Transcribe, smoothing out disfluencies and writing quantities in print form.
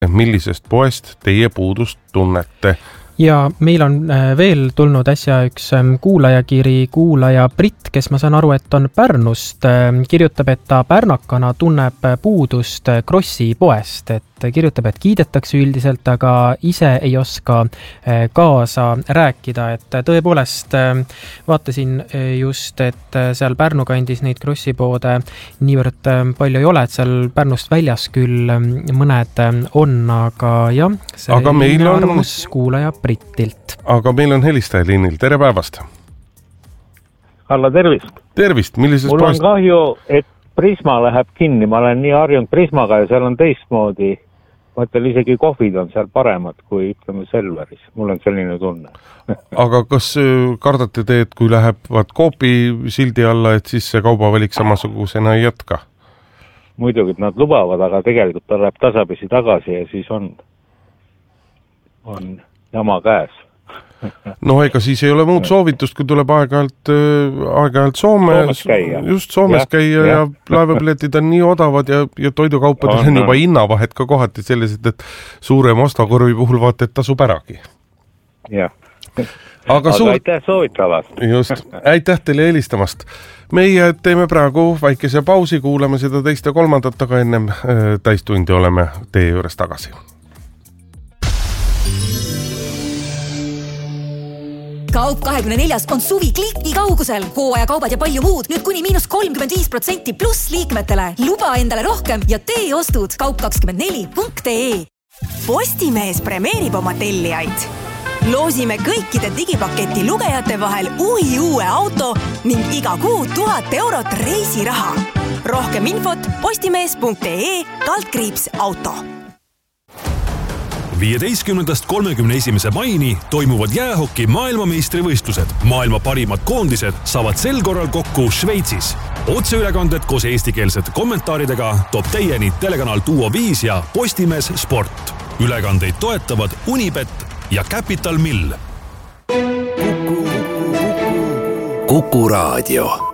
Millisest poest teie puudust tunnete? Ja meil on veel tulnud äsja üks kuulajakiri, kuulaja Brit, kes ma saan aru, et on Pärnust, kirjutab, et ta pärnakana tunneb puudust Krossi poest, et kirjutab, et kiidetakse üldiselt, aga ise ei oska kaasa rääkida, et tõepoolest vaatasin just, et seal Pärnu kandis neid Krossi poode niivõrd palju ei ole, et seal Pärnust väljas küll mõned on, aga jah, see arvamus kuulaja Britilt. Aga meil on helistaja liinil, tere päevast! Alla, tervist! Tervist, millisest mul poest? On kahju, et Prisma läheb kinni, ma olen nii harjunud Prismaga ja seal on teistmoodi. Ma ütlen, isegi kohvid on seal paremad kui ütleme Selveris. Mul on selline tunne. Aga kas kardate te, et kui lähevad Coopi sildi alla, et siis see kaubavalik samasugusena ei jätka? Muidugi, et nad lubavad, aga tegelikult ta läheb tasapisi tagasi ja siis on jama käes. No ega siis ei ole muud soovitust, kui tuleb aeg-ajalt Soomes käia ja laevapiletid on nii odavad ja toidukaupadel on juba hinnavahed ka kohati sellised, et suurem ostokorvi puhul vaata, et tasub äragi. Jah. Aga aitäh soovitavast. Just, aitäh teile helistamast. Meie teeme praegu väikese pausi, kuuleme seda teist ja kolmandat, aga ennem täistundi oleme teie juures tagasi. Kaup24 on suvi kliki kaugusel. Hooajakaubad ja palju muud. Nüüd kuni -35% pluss liikmetele. Luba endale rohkem ja tee ostud kaup24.ee. Postimees premeerib oma tellijaid. Loosime kõikide digipaketi lugejate vahel uue auto ning iga kuu 1000 eurot reisiraha. Rohkem infot postimees.ee/auto. 15. 31. maini toimuvad jäähoki maailmameistrivõistlused. Maailma parimad koondised saavad sel korral kokku Šveitsis. Otseülekanded koos eestikeelsete kommentaaridega toob teieni telekanal Duo 5 ja Postimees Sport. Ülekandeid toetavad Unibet ja Capital Mill. Kuku Raadio.